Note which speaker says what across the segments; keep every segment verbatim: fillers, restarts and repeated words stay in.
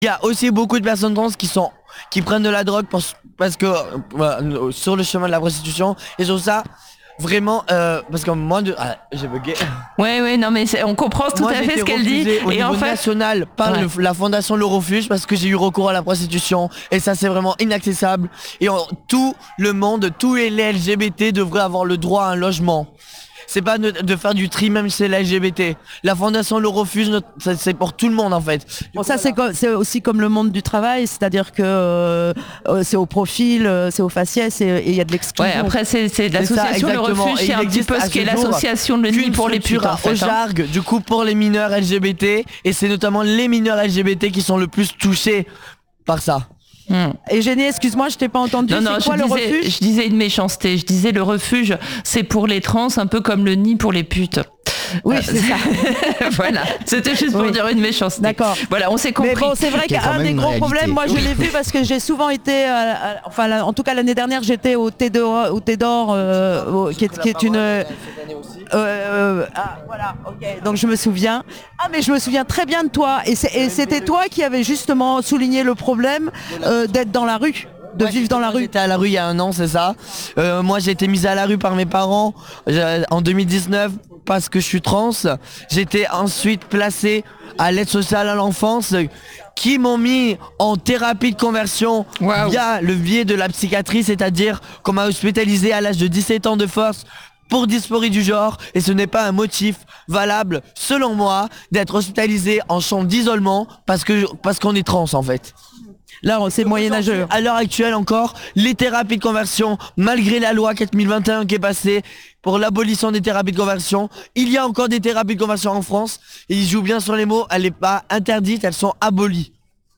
Speaker 1: Il y a aussi beaucoup de personnes trans qui sont qui prennent de la drogue parce, parce que euh, sur le chemin de la prostitution et sur ça vraiment euh, parce que moi de ah, j'ai bugué.
Speaker 2: Ouais ouais non mais on comprend tout
Speaker 1: moi,
Speaker 2: à fait ce qu'elle dit
Speaker 1: au
Speaker 2: et
Speaker 1: niveau
Speaker 2: en fait
Speaker 1: national par ouais. le, la fondation Le Refuge parce que j'ai eu recours à la prostitution et ça c'est vraiment inaccessible et on, tout le monde tous les L G B T devraient avoir le droit à un logement. C'est pas de, de faire du tri même si c'est l'L G B T. La fondation Le Refuge, c'est pour tout le monde en fait.
Speaker 3: Bon, ça c'est, c'est aussi comme le monde du travail, c'est-à-dire que euh, c'est au profil, c'est au faciès et il y a de l'exclusion.
Speaker 2: Ouais, après c'est, c'est l'association Le Refuge, c'est un petit peu ce qu'est l'association de l'U N I pour les putes en fait.
Speaker 1: Au Jargue, du coup pour les mineurs L G B T et c'est notamment les mineurs L G B T qui sont le plus touchés par ça.
Speaker 3: Mmh. Et Jenny, excuse-moi, je t'ai pas entendu.
Speaker 2: Non, non,
Speaker 3: c'est quoi
Speaker 2: je
Speaker 3: le
Speaker 2: disais,
Speaker 3: refuge ?
Speaker 2: Je disais une méchanceté. Je disais le refuge, c'est pour les trans, un peu comme le nid pour les putes.
Speaker 3: Oui, euh, c'est ça.
Speaker 2: Voilà, c'était juste pour oui. dire une méchanceté.
Speaker 3: D'accord.
Speaker 2: Voilà, on s'est compris.
Speaker 3: Mais bon, c'est vrai qu'un des gros problèmes, moi je l'ai vu parce que j'ai souvent été, euh, enfin, là, en tout cas l'année dernière, j'étais au Thé d'Or, au Thé d'Or euh, qui, qui est une. Euh, euh, ah, voilà, ok. Donc je me souviens. Ah, mais je me souviens très bien de toi. Et, c'est, et c'était toi qui avais justement souligné le problème euh, d'être dans la rue. De ouais, vivre dans la rue.
Speaker 1: J'étais à la rue il y a un an, c'est ça. Euh, moi, j'ai été mise à la rue par mes parents en deux mille dix-neuf parce que je suis trans. J'étais ensuite placé à l'aide sociale à l'enfance qui m'ont mis en thérapie de conversion wow. via le biais de la psychiatrie, c'est-à-dire qu'on m'a hospitalisé à l'âge de dix-sept ans de force pour dysphorie du genre et ce n'est pas un motif valable, selon moi, d'être hospitalisé en chambre d'isolement parce que parce qu'on est trans en fait.
Speaker 3: Là, c'est moyenâgeux.
Speaker 1: À l'heure actuelle encore, les thérapies de conversion, malgré la loi quatre mille vingt et un qui est passée pour l'abolition des thérapies de conversion, il y a encore des thérapies de conversion en France. Et ils jouent bien sur les mots, elle n'est pas interdite, elles sont abolies.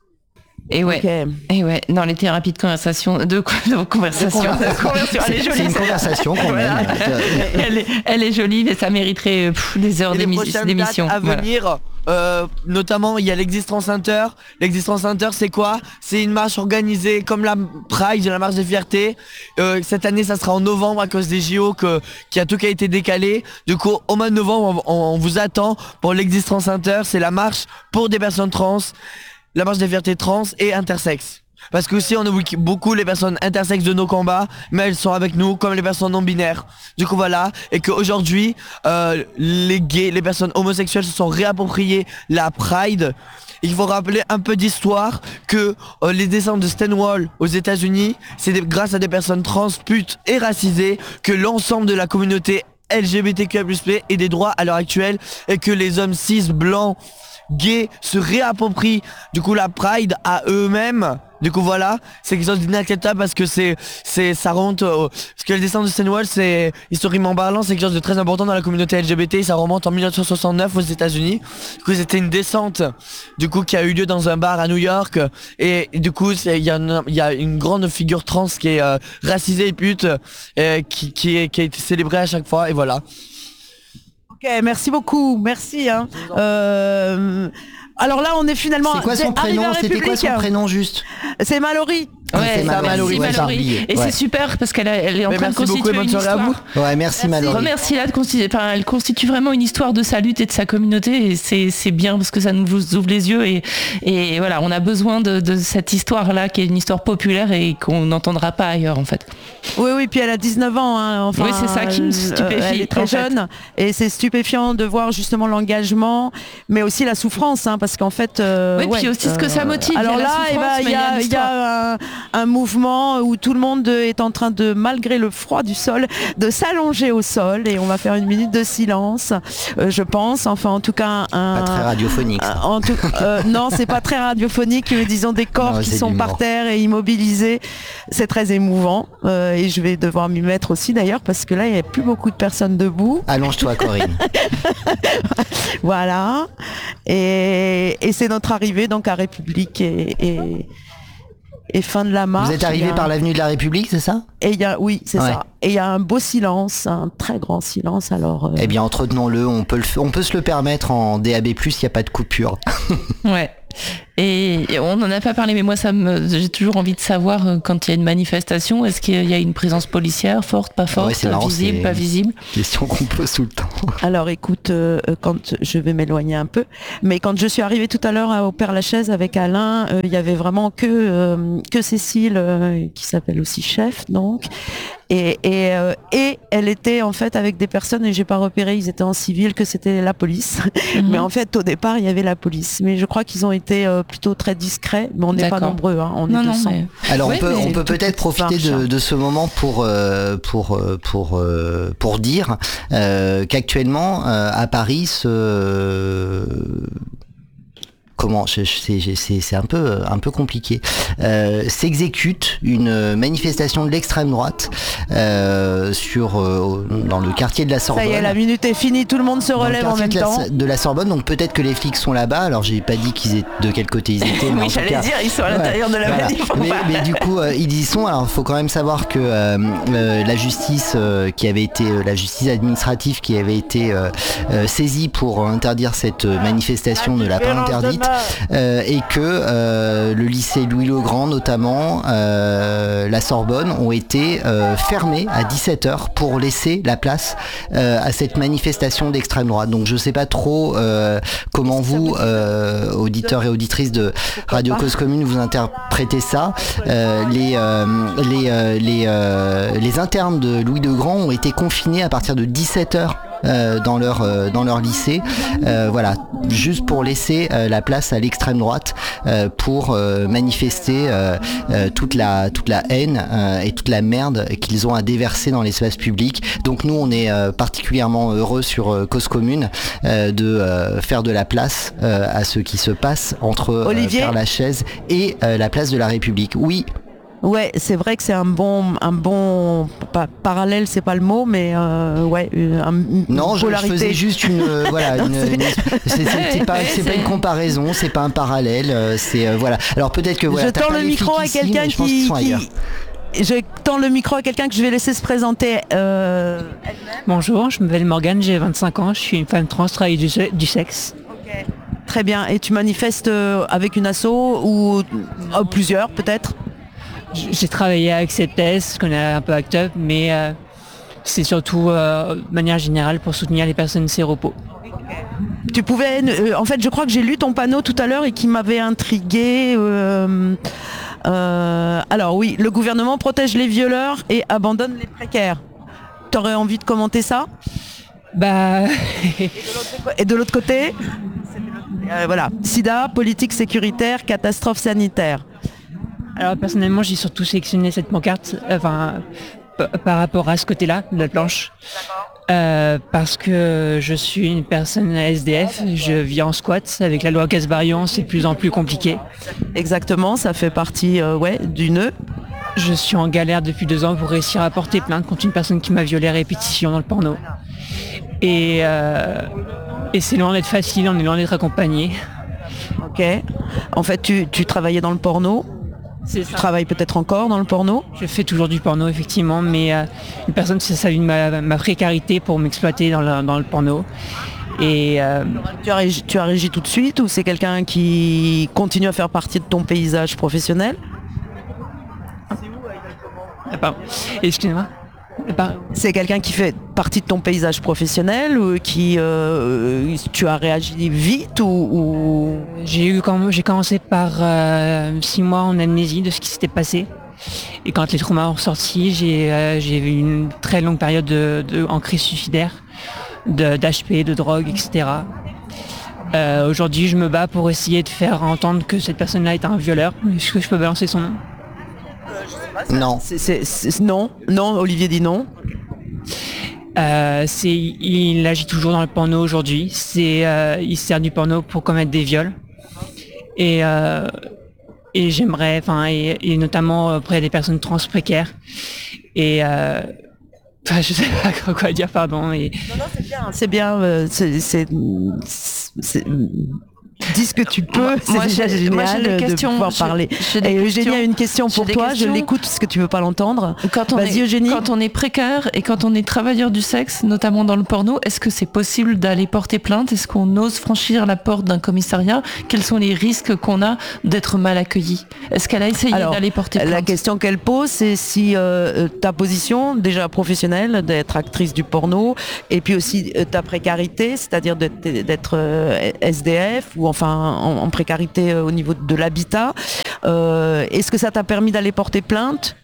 Speaker 2: Et ouais, okay. et ouais, dans les thérapies de conversation, de, de conversation, de conversion, elle est jolie.
Speaker 4: C'est une conversation quand même.
Speaker 2: elle, est, elle est jolie, mais ça mériterait pff, des heures d'émi- d'émission.
Speaker 1: À
Speaker 2: voilà.
Speaker 1: venir, euh, notamment, il y a l'Existence Center. L'Existence Center, c'est quoi ? C'est une marche organisée comme la Pride, la marche des fiertés. Euh, cette année, ça sera en novembre à cause des J O que qui a tout qui a été décalé. Du coup, au mois de novembre, on, on vous attend pour l'Existence Center. C'est la marche pour des personnes trans. La marche des fiertés trans et intersexes. Parce que aussi on oublie beaucoup les personnes intersexes de nos combats, mais elles sont avec nous comme les personnes non binaires. Du coup voilà, et qu'aujourd'hui euh, les gays, les personnes homosexuelles se sont réappropriées la Pride. Il faut rappeler un peu d'histoire que euh, les descentes de Stonewall aux États-Unis, c'est des, grâce à des personnes trans, putes et racisées que l'ensemble de la communauté L G B T Q plus, ait des droits à l'heure actuelle et que les hommes cis blancs gays se réapproprient du coup la Pride à eux-mêmes. Du coup voilà, c'est quelque chose d'inacceptable parce que c'est, c'est, ça remonte au, parce que le descente de Stonewall, c'est, historiquement parlant, c'est quelque chose de très important dans la communauté L G B T, ça remonte en dix-neuf cent soixante-neuf aux États-Unis. Du coup c'était une descente, du coup qui a eu lieu dans un bar à New York et, et du coup il y a une, il y a une grande figure trans qui est euh, racisée et pute, euh, qui, qui, est, qui a été célébrée à chaque fois et voilà.
Speaker 3: Ok, merci beaucoup, merci. Hein. Euh, alors là, on est finalement.
Speaker 4: C'est quoi son prénom ? C'était quoi son prénom juste ?
Speaker 3: C'est Mallory.
Speaker 2: Ouais,
Speaker 4: c'est Mallory,
Speaker 2: ouais, Mallory. Et ouais. c'est super parce qu'elle a, elle est en
Speaker 1: Mais
Speaker 2: train de constituer
Speaker 1: beaucoup,
Speaker 2: une histoire.
Speaker 4: Ouais, merci, merci Mallory.
Speaker 2: Remercie-la de constituer. Enfin, elle constitue vraiment une histoire de sa lutte et de sa communauté et c'est, c'est bien parce que ça nous ouvre les yeux et, et voilà, on a besoin de, de cette histoire-là qui est une histoire populaire et qu'on n'entendra pas ailleurs en fait.
Speaker 3: Oui, oui, puis elle a dix-neuf ans. Hein, enfin,
Speaker 2: oui, c'est ça qui me stupéfie.
Speaker 3: Elle est très jeune fait. Et c'est stupéfiant de voir justement l'engagement, mais aussi la souffrance, hein, parce qu'en fait. Euh,
Speaker 2: oui,
Speaker 3: ouais,
Speaker 2: puis aussi euh, ce que ça motive.
Speaker 3: Alors là, il bah, y, a, y, y a un, un mouvement où tout le monde est en train de, malgré le froid du sol, de s'allonger au sol et on va faire une minute de silence, euh, je pense. Enfin, en tout cas, un.
Speaker 4: Pas très radiophonique.
Speaker 3: Un, en tout, euh, non, c'est pas très radiophonique, mais disons des corps non, qui sont par terre et immobilisés. C'est très émouvant euh, et je vais devoir m'y mettre aussi d'ailleurs parce que là, il n'y a plus beaucoup de personnes debout.
Speaker 4: Allonge-toi, Corinne.
Speaker 3: Voilà. Et, et c'est notre arrivée donc à République et. et Et fin de la marche.
Speaker 4: Vous êtes arrivé
Speaker 3: a...
Speaker 4: par l'avenue de la République, c'est ça ?
Speaker 3: Et il y a, oui, c'est ouais. ça. Et il y a un beau silence, un très grand silence. Alors. Euh...
Speaker 4: Eh bien, entretenons-le. On peut le, on peut se le permettre en D A B plus, il n'y a pas de coupure.
Speaker 2: Ouais. Et, et on n'en a pas parlé, mais moi, ça me, j'ai toujours envie de savoir euh, quand il y a une manifestation, est-ce qu'il y a une présence policière forte, pas forte,
Speaker 4: ouais, marrant,
Speaker 2: visible, pas visible?
Speaker 4: Question qu'on pose tout le temps.
Speaker 3: Alors écoute, euh, quand je vais m'éloigner un peu, mais quand je suis arrivée tout à l'heure au Père-Lachaise avec Alain, euh, il y avait vraiment que euh, que Cécile, euh, qui s'appelle aussi chef, donc. Et, et, euh, et elle était en fait avec des personnes, et j'ai pas repéré, ils étaient en civil, que c'était la police. Mm-hmm. Mais en fait, au départ, il y avait la police. Mais je crois qu'ils ont été euh, plutôt très discrets, mais on n'est pas nombreux, hein, on non, est deux cents.
Speaker 2: Mais...
Speaker 4: Alors oui, on peut, on peut peut-être profiter de, de ce moment pour, euh, pour, pour, euh, pour dire euh, qu'actuellement, euh, à Paris, ce... Euh, comment c'est c'est un peu un peu compliqué euh, s'exécute une manifestation de l'extrême droite euh, sur euh, dans le quartier de la Sorbonne.
Speaker 3: Ça y est, la minute est finie, tout le monde se relève en même
Speaker 4: de
Speaker 3: temps.
Speaker 4: La, de la Sorbonne, donc peut-être que les flics sont là-bas. Alors j'ai pas dit qu'ils étaient de quel côté ils étaient.
Speaker 3: Oui, j'allais dire, ils sont à l'intérieur ouais, de la
Speaker 4: voilà.
Speaker 3: manif.
Speaker 4: Mais, mais du coup, euh, ils y sont. Alors il faut quand même savoir que euh, euh, la justice euh, qui avait été euh, la justice administrative qui avait été euh, euh, saisie pour interdire cette manifestation ne l'a pas interdite. Euh, et que euh, le lycée Louis-le-Grand notamment, euh, la Sorbonne ont été euh, fermés à dix-sept heures pour laisser la place euh, à cette manifestation d'extrême droite. Donc je sais pas trop euh, comment vous, euh, auditeurs et auditrices de Radio Cause Commune, vous interprétez ça. Euh, les, euh, les, euh, les, euh, les internes de Louis-le-Grand ont été confinés à partir de dix-sept heures. Euh, dans leur euh, dans leur lycée, euh, voilà, juste pour laisser euh, la place à l'extrême droite euh, pour euh, manifester euh, euh, toute la toute la haine euh, et toute la merde qu'ils ont à déverser dans l'espace public. Donc nous on est euh, particulièrement heureux sur euh, Cause Commune euh, de euh, faire de la place euh, à ce qui se passe entre euh, Père-Lachaise et euh, la place de la République. Oui.
Speaker 3: Ouais, c'est vrai que c'est un bon, un bon pas, parallèle, c'est pas le mot, mais euh, ouais, un, une
Speaker 4: non, je,
Speaker 3: polarité.
Speaker 4: je faisais juste une, euh, voilà, une, une c'est, c'est, c'est pas, c'est pas une comparaison, c'est pas un parallèle, euh, c'est euh, voilà. Alors peut-être que voilà.
Speaker 3: Je tends le micro à quelqu'un qui, qui... je tends le micro à quelqu'un que je vais laisser se présenter. Euh...
Speaker 5: Bonjour, je m'appelle Morgane, j'ai vingt-cinq ans, je suis une femme trans, travaille du, du sexe.
Speaker 3: Okay. Très bien. Et tu manifestes avec une asso ou euh, plusieurs peut-être?
Speaker 5: J'ai travaillé avec C T S, je connais un peu Act Up, mais euh, c'est surtout euh, de manière générale pour soutenir les personnes séropos.
Speaker 3: Tu pouvais, euh, en fait, je crois que j'ai lu ton panneau tout à l'heure et qui m'avait intrigué. Euh, euh, alors oui, le gouvernement protège les violeurs et abandonne les précaires. T'aurais envie de commenter ça?
Speaker 5: Bah.
Speaker 3: Et de l'autre côté, euh, voilà, sida, politique sécuritaire, catastrophe sanitaire.
Speaker 5: Alors personnellement, j'ai surtout sélectionné cette pancarte, enfin, p- par rapport à ce côté-là de la planche, euh, parce que je suis une personne S D F, je vis en squat. Avec la loi Casbarian, c'est de plus en plus compliqué.
Speaker 3: Exactement, ça fait partie, euh, ouais, du nœud.
Speaker 5: Je suis en galère depuis deux ans pour réussir à porter plainte contre une personne qui m'a violé à répétition dans le porno. Et, euh, et c'est loin d'être facile, on est loin d'être accompagné.
Speaker 3: Ok. En fait, tu, tu travaillais dans le porno. Tu travailles peut-être encore dans le porno?
Speaker 5: Je fais toujours du porno, effectivement, mais euh, une personne s'est servi de ma, ma précarité pour m'exploiter dans le, dans le porno. Et euh,
Speaker 3: tu, as régi, tu as régi tout de suite ou c'est quelqu'un qui continue à faire partie de ton paysage professionnel?
Speaker 5: Ah, pardon. Excusez-moi.
Speaker 3: C'est quelqu'un qui fait partie de ton paysage professionnel ou qui euh, tu as réagi vite ou, ou...
Speaker 5: J'ai eu quand j'ai commencé par euh, six mois en amnésie de ce qui s'était passé. Et quand les traumas ont ressorti, j'ai euh, j'ai eu une très longue période de, de en crise suicidaire, de d'H P, de drogue, et cetera. Euh, aujourd'hui, je me bats pour essayer de faire entendre que cette personne-là est un violeur. Est-ce que je peux balancer son nom?
Speaker 4: Non.
Speaker 3: C'est, c'est, c'est, non, non, Olivier dit non.
Speaker 5: Euh, c'est, il agit toujours dans le porno aujourd'hui. C'est, euh, il sert du porno pour commettre des viols. Et, euh, et j'aimerais, enfin, et, et notamment auprès des personnes trans précaires. Et euh, enfin, je sais pas quoi dire, pardon. Et...
Speaker 3: Non, non, c'est bien, c'est bien. Euh, c'est, c'est, c'est, dis ce que tu peux, c'est
Speaker 2: moi,
Speaker 3: déjà
Speaker 2: j'ai-
Speaker 3: génial
Speaker 2: moi, j'ai des
Speaker 3: de
Speaker 2: questions,
Speaker 3: pouvoir
Speaker 2: j'ai-
Speaker 3: parler.
Speaker 2: j'ai des
Speaker 3: Et Eugénie
Speaker 2: questions.
Speaker 3: a une question
Speaker 2: J'ai
Speaker 3: pour
Speaker 2: des
Speaker 3: toi,
Speaker 2: questions.
Speaker 3: je l'écoute parce que tu veux pas l'entendre.
Speaker 2: Quand on,
Speaker 3: Vas-y
Speaker 2: est,
Speaker 3: Eugénie.
Speaker 2: quand on est précaire et quand on est travailleur du sexe, notamment dans le porno, est-ce que c'est possible d'aller porter plainte? Est-ce qu'on ose franchir la porte d'un commissariat? Quels sont les risques qu'on a d'être mal accueilli? Est-ce qu'elle a essayé
Speaker 3: Alors,
Speaker 2: d'aller porter plainte?
Speaker 3: la question qu'elle pose, c'est si euh, ta position, déjà professionnelle, d'être actrice du porno, et puis aussi euh, ta précarité, c'est-à-dire d'être, d'être euh, S D F, ou enfin en, en précarité euh, au niveau de l'habitat, euh, est-ce que ça t'a permis d'aller porter plainte?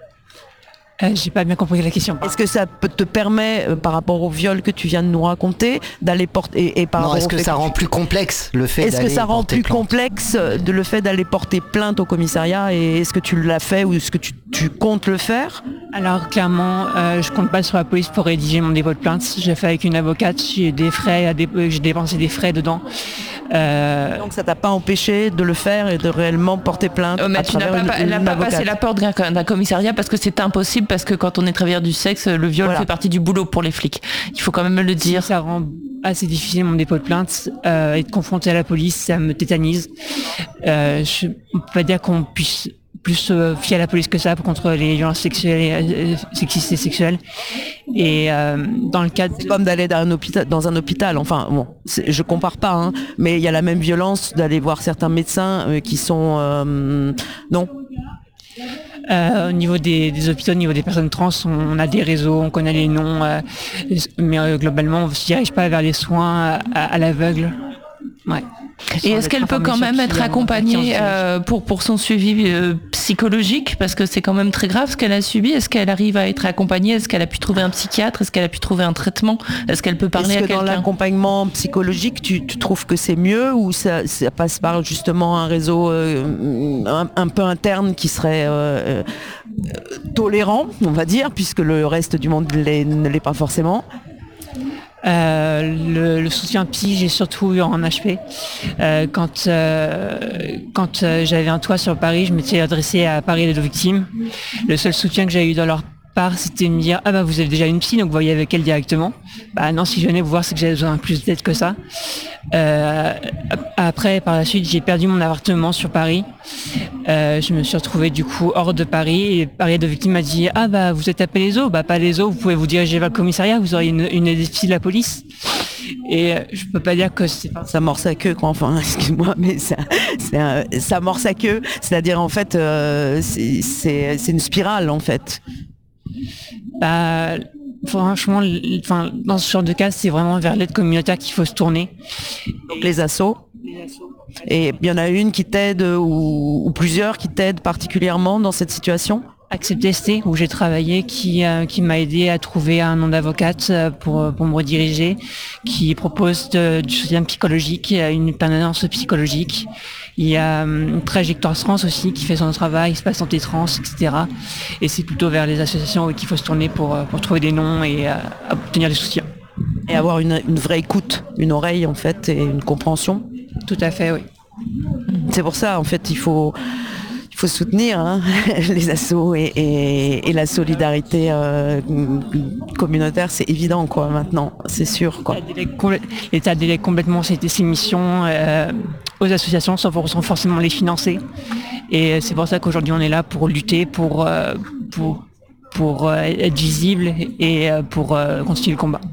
Speaker 5: Euh, j'ai pas bien compris la question.
Speaker 3: Est-ce que ça peut- te permet, euh, par rapport au viol que tu viens de nous raconter, d'aller porter... Et, et par
Speaker 4: Non,
Speaker 3: rapport
Speaker 4: est-ce
Speaker 3: au
Speaker 4: que
Speaker 3: fait
Speaker 4: ça
Speaker 3: tu-
Speaker 4: rend plus complexe le fait
Speaker 3: Est-ce que
Speaker 4: d'aller
Speaker 3: ça rend
Speaker 4: porter
Speaker 3: plus
Speaker 4: plainte
Speaker 3: complexe euh, de le fait d'aller porter plainte au commissariat, et est-ce que tu l'as fait ou est-ce que tu, tu comptes le faire?
Speaker 5: Alors clairement, euh, je compte pas sur la police pour rédiger mon dépôt de plainte. J'ai fait avec une avocate, j'ai des frais, à dé- euh, j'ai dépensé des frais dedans. Euh,
Speaker 3: Donc ça t'a pas empêché de le faire et de réellement porter plainte
Speaker 2: Oh, mais
Speaker 3: à
Speaker 2: tu n'as
Speaker 3: travers
Speaker 2: pas,
Speaker 3: une,
Speaker 2: elle n'a
Speaker 3: une
Speaker 2: pas
Speaker 3: avocate.
Speaker 2: passé la porte d'un, d'un commissariat parce que c'est impossible, parce que quand on est travailleur du sexe, le viol
Speaker 3: Voilà.
Speaker 2: fait partie du boulot pour les flics. Il faut quand même le dire.
Speaker 5: Ça rend assez difficile mon dépôt de plainte. Euh, être confronté à la police, ça me tétanise. Euh, je ne peux pas dire qu'on puisse plus euh, fier à la police que ça contre les violences sexuelles, et, euh, sexistes et sexuelles. Et euh, dans le cadre...
Speaker 3: C'est comme d'aller dans un hôpital, dans un hôpital. Enfin bon, c'est- je compare pas, hein, mais il y a la même violence d'aller voir certains médecins euh, qui sont euh, non.
Speaker 5: Euh, au niveau des, des hôpitaux, au niveau des personnes trans, on, on a des réseaux, on connaît les noms, euh, mais euh, globalement, on ne se dirige pas vers les soins à, à l'aveugle. Ouais.
Speaker 2: Et est-ce qu'elle peut quand même être accompagnée euh, pour, pour son suivi euh, psychologique? Parce que c'est quand même très grave ce qu'elle a subi. Est-ce qu'elle arrive à être accompagnée? Est-ce qu'elle a pu trouver un psychiatre? Est-ce qu'elle a pu trouver un traitement? Est-ce qu'elle peut parler
Speaker 3: Est-ce
Speaker 2: à
Speaker 3: que dans
Speaker 2: quelqu'un?
Speaker 3: l'accompagnement psychologique, tu, tu trouves que c'est mieux, ou ça, ça passe par justement un réseau euh, un, un peu interne qui serait euh, euh, tolérant, on va dire, puisque le reste du monde l'est- ne l'est pas forcément?
Speaker 5: Euh, le, le soutien psy, j'ai surtout eu en H P. Euh, quand euh, quand euh, j'avais un toit sur Paris, je m'étais adressé à Paris Aide aux victimes. Le seul soutien que j'ai eu de leur part, c'était de me dire « Ah bah vous avez déjà une psy, donc vous voyez avec elle directement. » Bah non, si je venais vous voir, c'est que j'avais besoin de plus d'aide que ça. Euh, après, par la suite, j'ai perdu mon appartement sur Paris. Euh, je me suis retrouvé du coup hors de Paris, et Paris Aide aux victimes m'a dit « Ah bah vous êtes à Palaiseau, bah Palaiseau, vous pouvez vous diriger vers le commissariat, vous auriez une, une aide psy de la police. » Et euh, je peux pas dire que c'est pas...
Speaker 3: Ça morce à queue, quoi. Enfin, excuse-moi, mais ça, c'est un- ça morce à queue. C'est-à-dire, en fait, euh, c'est, c'est, c'est une spirale, en fait.
Speaker 5: Bah, franchement, l- enfin, dans ce genre de cas, c'est vraiment vers l'aide communautaire qu'il faut se tourner.
Speaker 3: Donc, les assos. Et il y en a une qui t'aide, ou, ou plusieurs qui t'aident particulièrement dans cette situation?
Speaker 5: Accept S T, où j'ai travaillé, qui, euh, qui m'a aidé à trouver un nom d'avocate euh, pour, pour me rediriger, qui propose de- du soutien psychologique, euh, une permanence psychologique. Il y a euh, une trajectoire trans aussi qui fait son travail, Espace Santé Trans, et cetera. Et c'est plutôt vers les associations où qu'il faut se tourner pour, euh, pour trouver des noms et euh, obtenir du soutien.
Speaker 3: Et avoir une, une vraie écoute, une oreille, en fait, et une compréhension.
Speaker 5: Tout à fait, oui.
Speaker 3: C'est pour ça, en fait, il faut, il faut soutenir hein, les assos et, et, et la solidarité euh, communautaire, c'est évident, quoi, maintenant, c'est sûr, quoi.
Speaker 5: L'État délègue complè- L'État délègue complètement ses, ses missions euh, aux associations sans, for- sans forcément les financer. Et c'est pour ça qu'aujourd'hui on est là pour lutter, pour, euh, pour, pour euh, être visible et euh, pour euh, continuer le combat.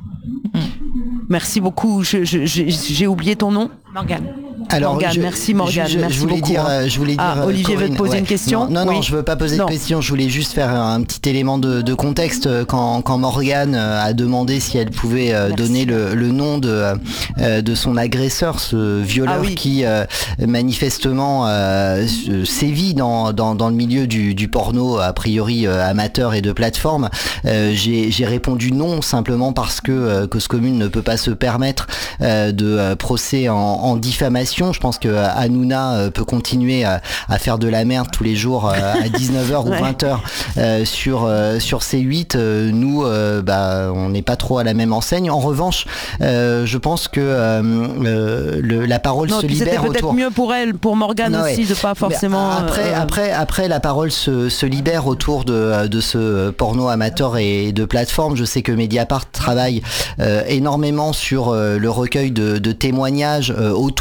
Speaker 3: Merci beaucoup. Je- je- j'ai j'ai oublié ton nom.
Speaker 5: Morgane.
Speaker 4: Alors,
Speaker 3: Morgane,
Speaker 4: je-
Speaker 3: merci Morgane,
Speaker 4: je, je,
Speaker 3: merci
Speaker 4: je voulais
Speaker 3: beaucoup,
Speaker 4: dire,
Speaker 3: hein.
Speaker 4: euh, je voulais dire.
Speaker 3: Ah,
Speaker 4: euh,
Speaker 3: Olivier veut te
Speaker 4: Corinne,
Speaker 3: poser
Speaker 4: ouais.
Speaker 3: une question.
Speaker 4: Non, non, non,
Speaker 3: Oui.
Speaker 4: je veux pas poser
Speaker 3: Non.
Speaker 4: de question. Je voulais juste faire un petit élément de, de contexte quand, quand Morgane euh, a demandé si elle pouvait euh,
Speaker 3: Merci.
Speaker 4: donner le, le nom de euh, de son agresseur, ce violeur
Speaker 3: Ah oui.
Speaker 4: qui euh, manifestement euh, se- sévit dans, dans dans le milieu du, du porno a priori euh, amateur et de plateforme. Euh, j'ai j'ai répondu non simplement parce que euh, Cause Commune ne peut pas se permettre euh, de euh, procès en, en diffamation. Je pense que euh, Hanouna euh, peut continuer à, à faire de la merde tous les jours euh, à dix-neuf heures
Speaker 3: Ouais.
Speaker 4: ou vingt heures euh, sur euh, sur C huit. Euh, nous, euh, bah, on n'est pas trop à la même enseigne. En revanche, euh, je pense que euh, euh, le, la parole
Speaker 3: Non,
Speaker 4: se
Speaker 3: puis c'était
Speaker 4: libère
Speaker 3: peut-être
Speaker 4: autour.
Speaker 3: mieux pour elle, pour Morgane
Speaker 4: Non,
Speaker 3: aussi,
Speaker 4: ouais.
Speaker 3: de pas forcément.
Speaker 4: Mais après,
Speaker 3: euh,
Speaker 4: après, après, la parole se, se libère autour de, de ce porno amateur et de plateforme. Je sais que Mediapart travaille euh, énormément sur euh, le recueil de, de témoignages euh, autour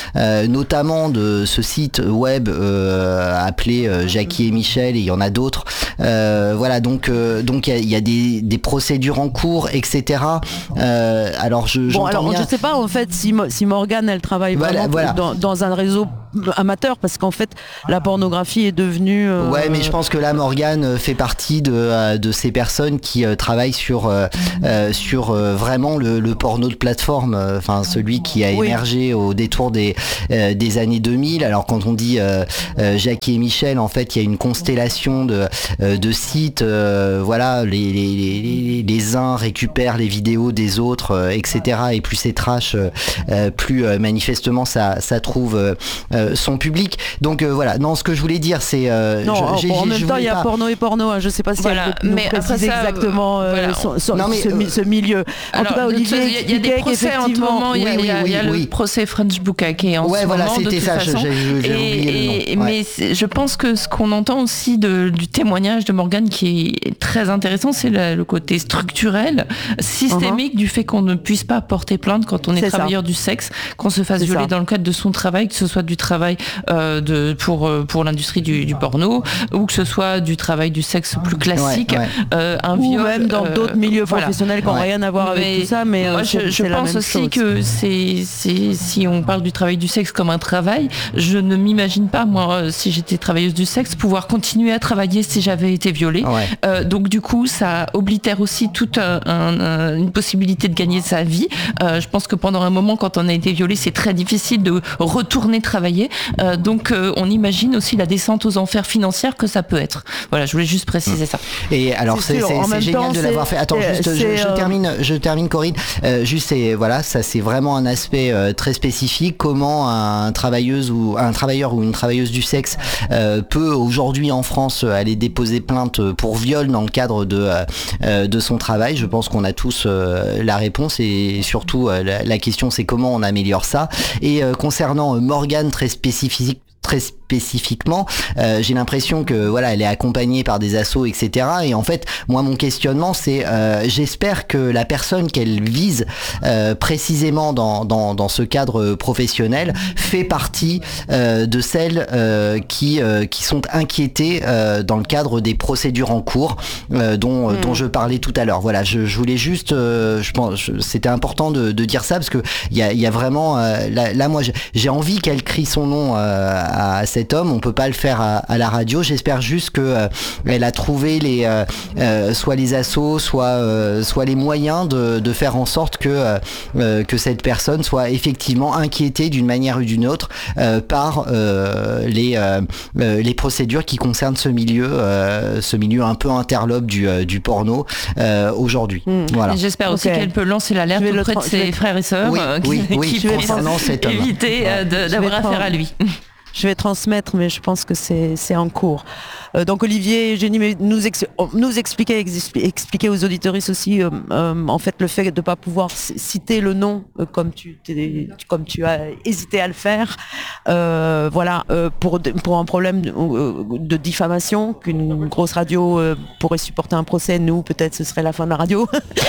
Speaker 4: euh, notamment de ce site web euh, appelé euh, Jackie et Michel, et il y en a d'autres. Euh, voilà, donc euh, donc il y a, y a des, des procédures en cours, et cetera. Euh, alors je
Speaker 3: bon, alors
Speaker 4: bien...
Speaker 3: je sais pas en fait si, si Morgane elle travaille
Speaker 4: voilà,
Speaker 3: vraiment
Speaker 4: voilà.
Speaker 3: Dans, dans un réseau amateur, parce qu'en fait la pornographie est devenue euh...
Speaker 4: ouais, mais je pense que là Morgane fait partie de, de ces personnes qui euh, travaillent sur euh, euh, sur euh, vraiment le, le porno de plateforme, enfin euh, celui qui a émergé oui. au détour des euh, des années deux mille. Alors quand on dit euh, euh, Jackie et Michel, en fait il y a une constellation de euh, de sites, euh, voilà, les, les les les uns récupèrent les vidéos des autres, euh, et cetera. Et plus c'est trash, euh, plus euh, manifestement ça ça trouve euh, son public. Donc euh, voilà, non, ce que je voulais dire c'est euh,
Speaker 3: non,
Speaker 4: je,
Speaker 3: bon, en même temps il y a
Speaker 4: pas...
Speaker 3: porno et porno, hein, je sais pas si
Speaker 2: voilà,
Speaker 3: elle peut
Speaker 2: mais
Speaker 3: nous préciser ça, exactement euh, voilà. son, son, non, mais, ce, euh... ce milieu. En
Speaker 2: alors,
Speaker 3: tout cas, Olivier,
Speaker 2: il y a des procès en ce moment, il y a,
Speaker 4: oui,
Speaker 2: y a,
Speaker 4: oui,
Speaker 2: y a
Speaker 4: oui.
Speaker 2: le procès French Buka qui est en
Speaker 4: ouais,
Speaker 2: ce
Speaker 4: voilà,
Speaker 2: moment de toute
Speaker 4: ça,
Speaker 2: façon.
Speaker 4: Je, je, je,
Speaker 2: et, et,
Speaker 4: ouais.
Speaker 2: Mais je pense que ce qu'on entend aussi de, du témoignage de Morgane qui est très intéressant, c'est le, le côté structurel, systémique uh-huh. du fait qu'on ne puisse pas porter plainte quand on est, est travailleur ça. du sexe, qu'on se fasse c'est violer ça. dans le cadre de son travail, que ce soit du travail euh, de, pour, pour l'industrie du, du porno, ou que ce soit du travail du sexe plus classique,
Speaker 4: ouais, ouais.
Speaker 2: Euh, un
Speaker 3: ou
Speaker 2: viol,
Speaker 3: même dans euh, d'autres milieux voilà. professionnels qui n'ont ouais. rien à voir mais avec tout ça. Mais
Speaker 2: moi,
Speaker 3: euh,
Speaker 2: je, je pense aussi chose. que c'est, c'est, si on parle du travail du sexe comme un travail, je ne m'imagine pas, moi, si j'étais travailleuse du sexe, pouvoir continuer à travailler si j'avais été violée.
Speaker 4: Ouais.
Speaker 2: Euh, donc du coup, ça oblitère aussi toute un, un, une possibilité de gagner sa vie. Euh, je pense que pendant un moment, quand on a été violé, c'est très difficile de retourner travailler. Euh, donc euh, on imagine aussi la descente aux enfers financières que ça peut être. Voilà, je voulais juste préciser mmh. ça.
Speaker 4: Et alors c'est, c'est, c'est, c'est génial temps, de l'avoir fait. Attends, juste, je, je euh... termine, je termine Corinne. Euh, juste, c'est, voilà, ça c'est vraiment un aspect euh, très spécifique. Comment un travailleuse ou un travailleur ou une travailleuse du sexe euh, peut aujourd'hui en France aller déposer plainte pour viol dans le cadre de euh, de son travail. Je pense qu'on a tous euh, la réponse, et surtout euh, la, la question c'est comment on améliore ça. Et euh, concernant Morgane très spécifique très spécifiquement, euh, j'ai l'impression que voilà, elle est accompagnée par des assos, et cetera. Et en fait, moi, mon questionnement, c'est, euh, j'espère que la personne qu'elle vise euh, précisément dans, dans dans ce cadre professionnel fait partie euh, de celles euh, qui euh, qui sont inquiétées euh, dans le cadre des procédures en cours euh, dont mmh. dont je parlais tout à l'heure. Voilà, je, je voulais juste, euh, je pense, je, c'était important de, de dire ça parce que il y a il y a vraiment euh, là, là, moi, j'ai, j'ai envie qu'elle crie son nom euh, à cet homme. On peut pas le faire à, à la radio. J'espère juste que euh, elle a trouvé les euh, euh, soit les assos, soit euh, soit les moyens de, de faire en sorte que euh, que cette personne soit effectivement inquiétée d'une manière ou d'une autre euh, par euh, les euh, les procédures qui concernent ce milieu euh, ce milieu un peu interlope du euh, du porno euh, aujourd'hui. Mmh. Voilà.
Speaker 2: Et j'espère okay. aussi qu'elle peut lancer l'alerte auprès de ses frères et sœurs
Speaker 4: oui,
Speaker 2: euh,
Speaker 4: oui,
Speaker 2: qui,
Speaker 4: oui,
Speaker 2: qui puissent éviter
Speaker 3: ouais.
Speaker 2: de, d'avoir affaire à lui.
Speaker 3: Je vais transmettre, mais je pense que c'est, c'est en cours. Euh, donc Olivier et Eugénie nous, ex, nous expliquer, expliquer aux auditeuristes aussi, euh, euh, en fait, le fait de ne pas pouvoir citer le nom, euh, comme, tu, comme tu as hésité à le faire, euh, voilà, euh, pour, pour un problème de, de diffamation, qu'une grosse radio euh, pourrait supporter un procès, nous, peut-être ce serait la fin de la radio.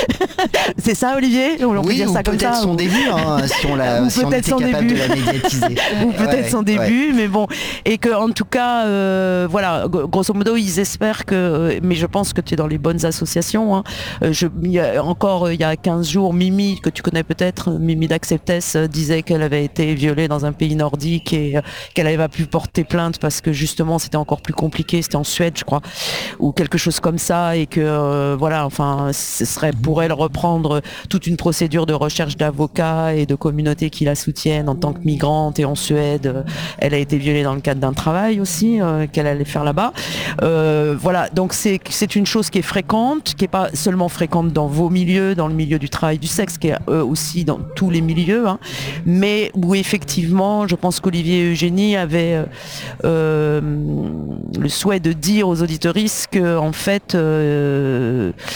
Speaker 3: C'est ça, Olivier? On
Speaker 4: oui, peut dire ça comme ça. Peut-être son ou... début, hein, si on, l'a, si on était capable début. de la médiatiser.
Speaker 3: Ou peut-être ouais, son début. Ouais. Mais bon, et que en tout cas, euh, voilà, grosso modo, ils espèrent que, mais je pense que tu es dans les bonnes associations. Hein. Je, il y a, encore il y a quinze jours, Mimi, que tu connais peut-être, Mimi d'Acceptess, disait qu'elle avait été violée dans un pays nordique et euh, qu'elle n'avait pas pu porter plainte parce que justement c'était encore plus compliqué, c'était en Suède, je crois, ou quelque chose comme ça, et que euh, voilà, enfin, ce serait pour elle reprendre toute une procédure de recherche d'avocats et de communautés qui la soutiennent en tant que migrante, et en Suède, elle a été violée dans le cadre d'un travail aussi euh, qu'elle allait faire là-bas. Euh, voilà, donc c'est c'est une chose qui est fréquente, qui est pas seulement fréquente dans vos milieux, dans le milieu du travail du sexe, qui est euh, aussi dans tous les milieux, hein, mais où effectivement, je pense qu'Olivier et Eugénie avaient euh, euh, le souhait de dire aux auditeuristes que en fait, euh,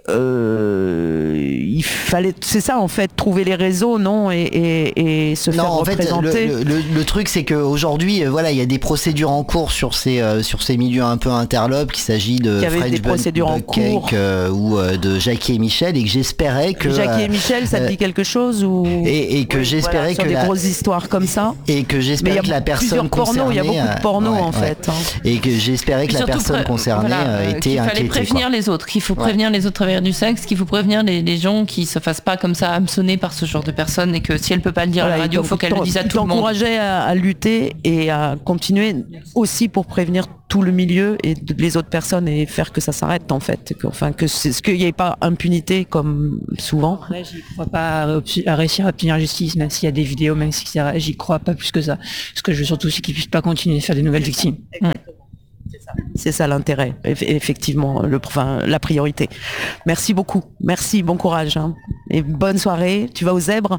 Speaker 3: euh, il fallait, c'est ça en fait, trouver les réseaux, non, et, et, et se
Speaker 4: non,
Speaker 3: faire
Speaker 4: en
Speaker 3: représenter.
Speaker 4: fait, le, le, le truc, c'est qu'aujourd'hui, voilà, il y a des procédures en cours sur ces euh, sur ces milieux un peu interlopes, qu'il s'agit de
Speaker 3: French des procédures en cours
Speaker 4: euh, ou euh, de Jackie et Michel, et que j'espérais que
Speaker 3: Jackie et Michel, ça te dit quelque chose ou
Speaker 4: et, et que oui, j'espérais
Speaker 3: voilà, sur
Speaker 4: que
Speaker 3: des
Speaker 4: la...
Speaker 3: grosses histoires comme ça.
Speaker 4: Et que j'espérais que la personne concernée,
Speaker 3: il y a beaucoup de porno
Speaker 4: ouais,
Speaker 3: en
Speaker 4: ouais.
Speaker 3: fait. Hein.
Speaker 4: Et que j'espérais que la personne concernée
Speaker 2: voilà,
Speaker 4: euh, était inquiétée.
Speaker 2: Qu'il fallait prévenir
Speaker 4: quoi.
Speaker 2: les autres, qu'il faut prévenir ouais. les autres travailleurs du sexe, qu'il faut prévenir les, les gens qui se fassent pas comme ça hameçonner par ce genre de personnes, et que si elle peut pas le dire voilà, à la radio, il faut qu'elle le dise à tout le monde.
Speaker 3: T'encourageais à, à lutter et à continuer aussi pour prévenir tout le milieu et les autres personnes et faire que ça s'arrête en fait, que, enfin que c'est ce qu'il n'y ait pas impunité comme souvent.
Speaker 5: Ouais, j'y crois pas à, à réussir à obtenir justice, même s'il y a des vidéos, même si j'y crois pas plus que ça. Ce que je veux surtout, c'est qu'ils puissent pas continuer à faire des nouvelles victimes.
Speaker 3: Exactement. C'est ça, c'est ça l'intérêt, effectivement, le, enfin, la priorité. Merci beaucoup, merci, bon courage hein. Et bonne soirée. Tu vas aux Zèbres?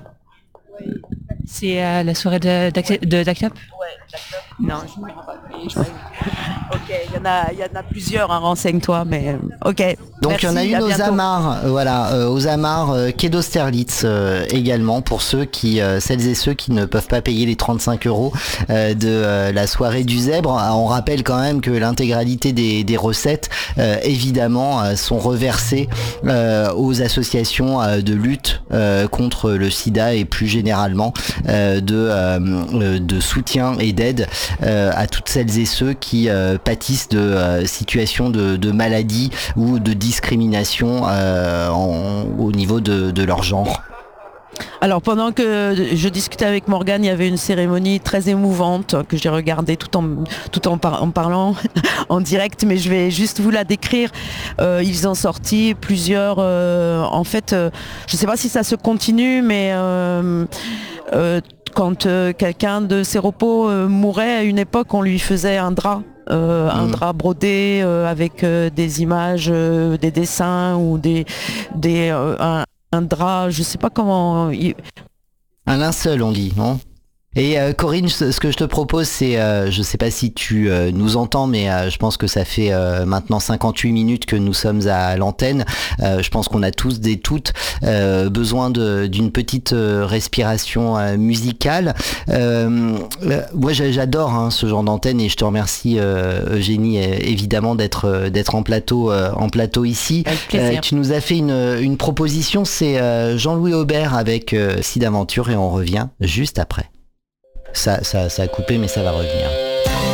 Speaker 5: C'est à la soirée de d'Act Up?
Speaker 3: Ouais, d'Act Up. Non, je me rends pas. Je... Ok, il y en a, il y en a plusieurs, hein, renseigne-toi, mais ok.
Speaker 4: Donc il y en a une aux Amarres, euh, voilà, euh, aux Amarres, euh, quai d'Austerlitz euh, également, pour ceux qui, euh, celles et ceux qui ne peuvent pas payer les trente-cinq euros euh, de euh, la soirée du Zèbre. On rappelle quand même que l'intégralité des, des recettes, euh, évidemment, euh, sont reversées euh, aux associations euh, de lutte euh, contre le sida et plus généralement euh, de, euh, de soutien et d'aide euh, à toutes celles et ceux qui euh, pâtissent de euh, situations de, de maladie ou de discrimination euh, en, au niveau de, de leur genre.
Speaker 3: Alors pendant que je discutais avec Morgane, il y avait une cérémonie très émouvante que j'ai regardée tout en, tout en, par, en parlant en direct, mais je vais juste vous la décrire. Euh, ils ont sorti plusieurs... Euh, en fait, euh, je ne sais pas si ça se continue, mais... Euh, euh, quand euh, quelqu'un de Séropos euh, mourait, à une époque, on lui faisait un drap. Euh, un mmh. drap brodé euh, avec euh, des images, euh, des dessins ou des, des euh, un, un drap, je sais pas comment. Il...
Speaker 4: Un linceul, on dit, non? Et euh, Corinne, ce que je te propose, c'est, euh, je sais pas si tu euh, nous entends, mais euh, je pense que ça fait euh, maintenant cinquante-huit minutes que nous sommes à l'antenne. Euh, je pense qu'on a tous et toutes euh, besoin de, d'une petite euh, respiration euh, musicale. Euh, euh, moi, j'adore hein, ce genre d'antenne et je te remercie, euh, Eugénie, évidemment d'être d'être en plateau euh, en plateau ici. Euh, tu nous as fait une, une proposition, c'est euh, Jean-Louis Aubert avec euh, Sid Aventure et on revient juste après. Ça, ça, ça a coupé, mais ça va revenir.